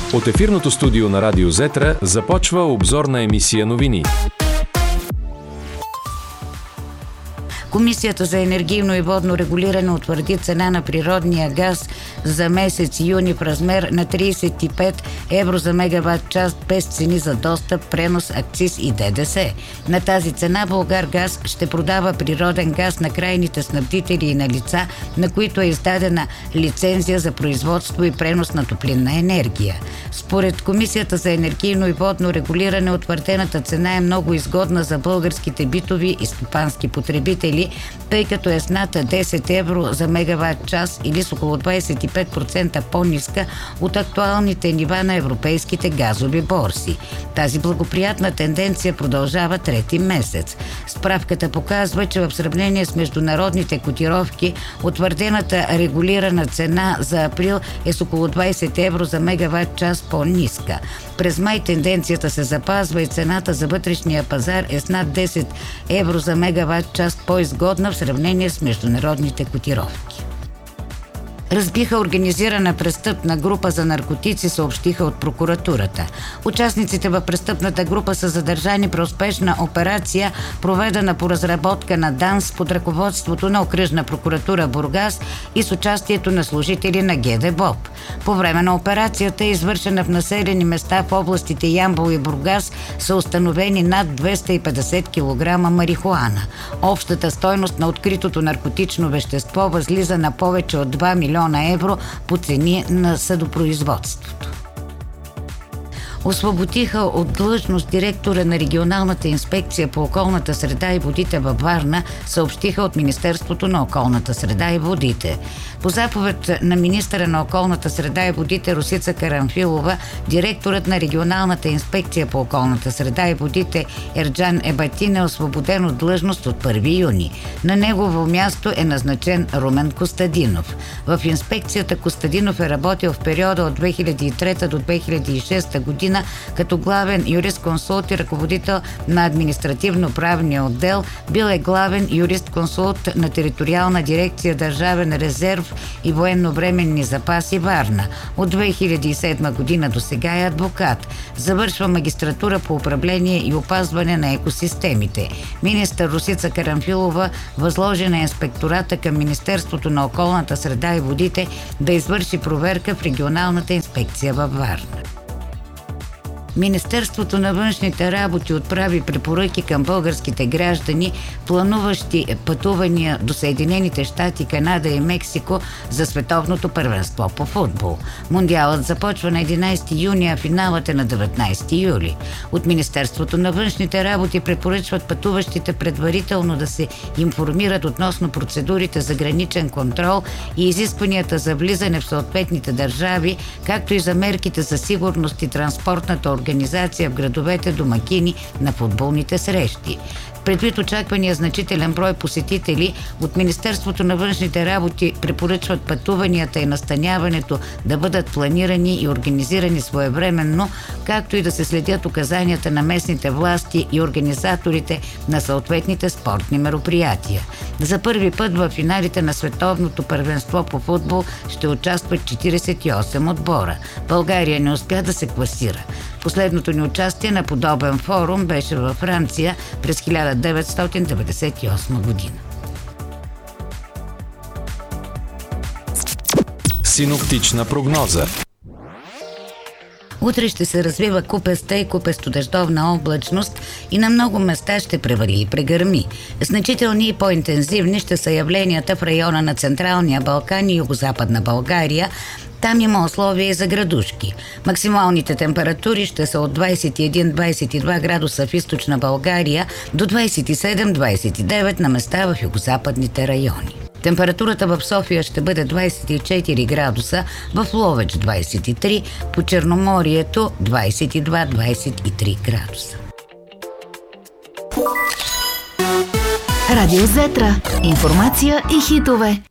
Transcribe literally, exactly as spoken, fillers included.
От ефирното студио на Радио Зетра започва обзорна емисия новини. Комисията за енергийно и водно регулиране утвърди цена на природния газ за месец юни в размер на тридесет и пет евро за мегаватт час без цени за достъп, пренос, акциз и ДДС. На тази цена Булгаргаз ще продава природен газ на крайните снабдители и на лица, на които е издадена лицензия за производство и пренос на топлинна енергия. Според Комисията за енергийно и водно регулиране утвърдената цена е много изгодна за българските битови и стопански потребители, тъй като е с над десет евро за мегаватт час или с около двадесет и пет процента по-ниска от актуалните нива на европейските газови борси. Тази благоприятна тенденция продължава трети месец. Справката показва, че в сравнение с международните котировки, утвърдената регулирана цена за април е с около двадесет евро за мегаватт час по-ниска. През май тенденцията се запазва и цената за вътрешния пазар е с над десет евро за мегаватт час по-изгодна в сравнение с международните котировки. Разбиха организирана престъпна група за наркотици, съобщиха от прокуратурата. Участниците в престъпната група са задържани при успешна операция, проведена по разработка на ДАНС под ръководството на Окръжна прокуратура Бургас и с участието на служители на ГДБОП. По време на операцията, извършена в населени места в областите Ямбол и Бургас, са установени над двеста и петдесет килограма марихуана. Общата стойност на откритото наркотично вещество възлиза на повече от два милиона евро по цени на съдопроизводството. Освободиха от длъжност директора на регионалната инспекция по околната среда и водите във Варна, съобщиха от Министерството на околната среда и водите. По заповед на министъра на околната среда и водите Росица Карамфилова, директорът на регионалната инспекция по околната среда и водите Ерджан Ебатин е освободен от длъжност от първи юни. На негово място е назначен Румен Костадинов. В инспекцията Костадинов е работил в периода от две хиляди и трета до две хиляди и шеста година като главен юрист-консулт и ръководител на административно-правния отдел. Бил е главен юрист-консулт на териториална дирекция Държавен резерв и военновременни запаси Варна. От две хиляди и седма година до сега е адвокат. Завършва магистратура по управление и опазване на екосистемите. Министър Росица Карамфилова възложи на инспектората към Министерството на околната среда и водите да извърши проверка в регионалната инспекция във Варна. Министерството на външните работи отправи препоръки към българските граждани, плануващи пътувания до Съединените щати, Канада и Мексико за световното първенство по футбол. Мундиалът започва на единадесети юни, а финалът е на деветнадесети юли. От Министерството на външните работи препоръчват пътуващите предварително да се информират относно процедурите за граничен контрол и изискванията за влизане в съответните държави, както и за мерките за сигурност и транспортната организация в градовете домакини на футболните срещи. Предвид очаквания значителен брой посетители, от Министерството на външните работи препоръчват пътуванията и настаняването да бъдат планирани и организирани своевременно, както и да се следят указанията на местните власти и организаторите на съответните спортни мероприятия. За първи път в финалите на световното първенство по футбол ще участват четиридесет и осем отбора. България не успя да се класира. Последното ни участие на подобен форум беше във Франция през хиляда деветстотин деветдесет и осма година. Синоптична прогноза. Утре ще се развива купеста и купесто-дъждовна облачност и на много места ще превали и прегърми. Значителни и по-интензивни ще са явленията в района на Централния Балкан и Югозападна България. Там има условия и за градушки. Максималните температури ще са от двадесет и един до двадесет и два градуса в източна България до двадесет и седем до двадесет и девет на места в югозападните райони. Температурата в София ще бъде двадесет и четири градуса, в Ловеч двадесет и три, по Черноморието двадесет и два до двадесет и три градуса. Радио Зетра. Информация и хитове.